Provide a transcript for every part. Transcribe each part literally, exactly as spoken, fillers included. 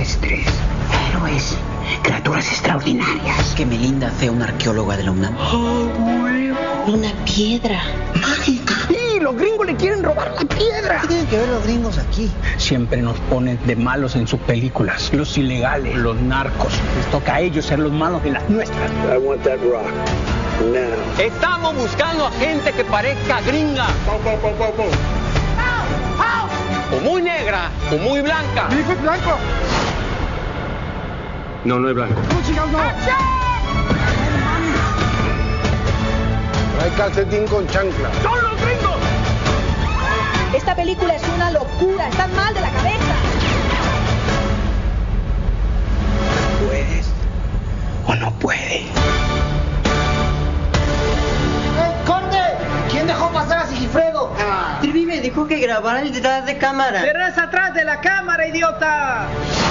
extraterrestres, héroes, criaturas extraordinarias. Que Melinda sea una arqueóloga de la UNAM. Una piedra mágica. Sí, los gringos le quieren robar la piedra. ¿Qué tienen que ver los gringos aquí? Siempre nos ponen de malos en sus películas. Los ilegales, los narcos. Les toca a ellos ser los malos de las nuestras. I want that rock. Now. Estamos buscando a gente que parezca gringa. Pau, pau, pau, pau, pau. O muy negra, o muy blanca. ¿Mi hijo es blanco? No, no es blanco. ¡No, chingados, no! No hay calcetín con chancla. ¡Son los gringos! Esta película es una locura. Están mal de la cabeza. ¿Puedes o no puedes? ¿Quién dejó pasar a Sigifredo? Ah. Trivi me dijo que grabara el detrás de cámara. ¡Pero es atrás de la cámara, idiota!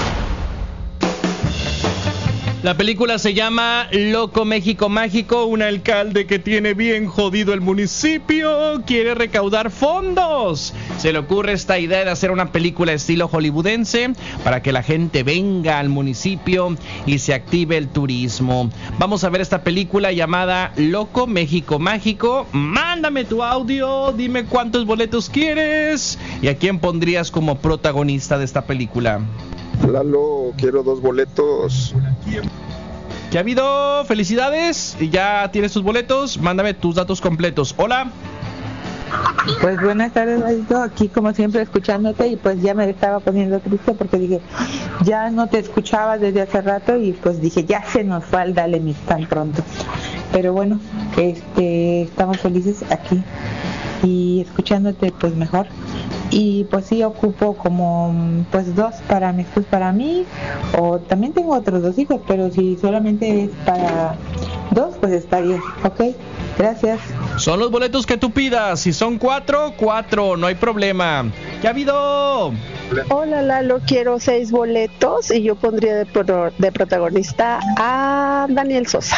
La película se llama Loco México Mágico. Un alcalde que tiene bien jodido el municipio quiere recaudar fondos. Se le ocurre esta idea de hacer una película estilo hollywoodense para que la gente venga al municipio y se active el turismo. Vamos a ver esta película llamada Loco México Mágico. Mándame tu audio, dime cuántos boletos quieres y a quién pondrías como protagonista de esta película. Lalo, quiero dos boletos. ¿Qué ha habido? Felicidades. Y ya tienes tus boletos. Mándame tus datos completos. Hola. Pues buenas tardes, Lalito. Aquí como siempre escuchándote y pues ya me estaba poniendo triste porque dije, ya no te escuchaba desde hace rato y pues dije, ya se nos fue al Dale Mix tan pronto. Pero bueno, este, estamos felices aquí y escuchándote pues mejor. Y pues sí ocupo como pues dos para mí, pues para mí, o también tengo otros dos hijos, pero si solamente es para dos, pues está bien, ok, gracias. Son los boletos que tú pidas, si son cuatro, cuatro, no hay problema. ¿Qué ha habido? Hola Lalo, quiero seis boletos y yo pondría de, pro, de protagonista a Daniel Sosa,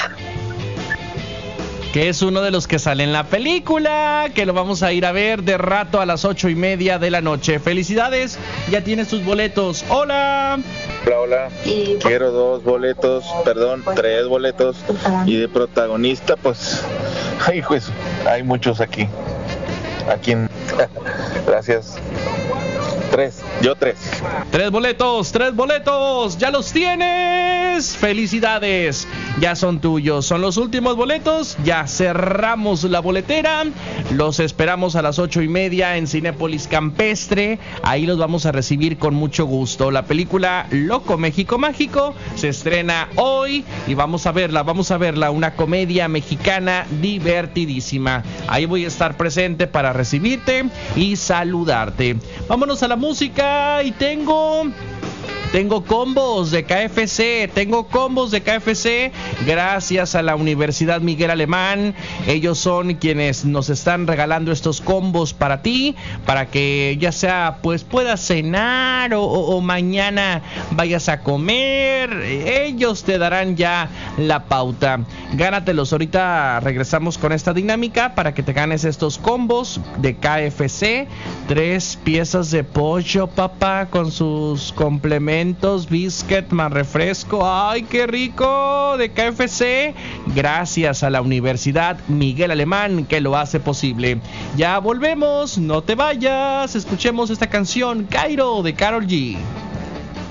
que es uno de los que sale en la película, que lo vamos a ir a ver de rato a las ocho y media de la noche. Felicidades, ya tienes tus boletos. Hola. Hola, hola. Quiero dos boletos, perdón, tres boletos. Y de protagonista, pues, ay, pues, hay muchos aquí. Aquí en... Gracias. Tres, yo tres. Tres boletos, tres boletos, ya los tienes. Felicidades, ya son tuyos. Son los últimos boletos, ya cerramos la boletera. Los esperamos a las ocho y media en Cinépolis Campestre. Ahí los vamos a recibir con mucho gusto. La película Loco México Mágico se estrena hoy y vamos a verla, vamos a verla. Una comedia mexicana divertidísima. Ahí voy a estar presente para recibirte y saludarte. Vámonos a la música y tengo tengo combos de K F C, tengo combos de K F C gracias a la Universidad Miguel Alemán. Ellos son quienes nos están regalando estos combos para ti, para que ya sea pues puedas cenar o, o, o mañana vayas a comer. Ellos te darán ya la pauta. Gánatelos, ahorita regresamos con esta dinámica para que te ganes estos combos de K F C. Tres piezas de pollo, papá, con sus complementos, biscuit más refresco. ¡Ay, qué rico! De K F C. Gracias a la Universidad Miguel Alemán que lo hace posible. Ya volvemos, no te vayas. Escuchemos esta canción, Cairo, de Karol G.